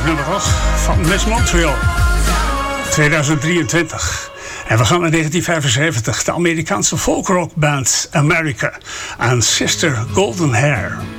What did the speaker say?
nummer toch? Van Miss Montreal. 2023. En we gaan naar 1975. De Amerikaanse folkrockband America. En Sister Golden Hair.